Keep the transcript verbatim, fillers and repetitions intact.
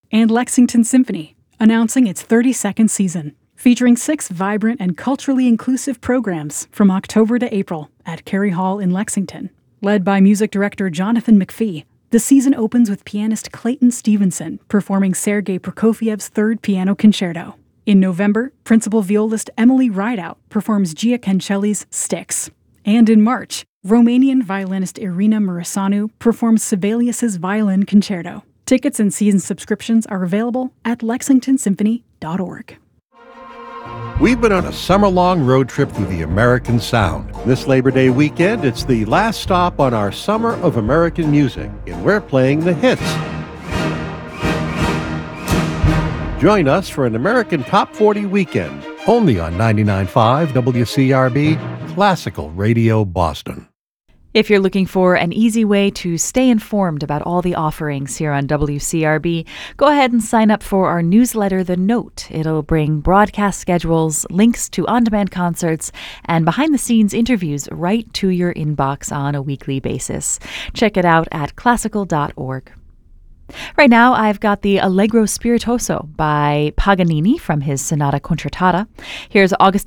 And Lexington Symphony, announcing its thirty-second season, featuring six vibrant and culturally inclusive programs from October to April at Cary Hall in Lexington. Led by music director Jonathan McPhee, the season opens with pianist Clayton Stevenson performing Sergei Prokofiev's Third Piano Concerto. In November, principal violist Emily Rideout performs Giaconcelli's Styx. And in March, Romanian violinist Irina Mureșanu performs Sibelius's Violin Concerto. Tickets and season subscriptions are available at lexington symphony dot org. We've been on a summer-long road trip through the American Sound. This Labor Day weekend, it's the last stop on our Summer of American Music, and we're playing the hits. Join us for an American Top forty weekend, only on ninety-nine point five W C R B, Classical Radio Boston. If you're looking for an easy way to stay informed about all the offerings here on W C R B, go ahead and sign up for our newsletter, The Note. It'll bring broadcast schedules, links to on-demand concerts, and behind-the-scenes interviews right to your inbox on a weekly basis. Check it out at classical dot org. Right now, I've got the Allegro Spiritoso by Paganini from his Sonata Concertata. Here's Augustin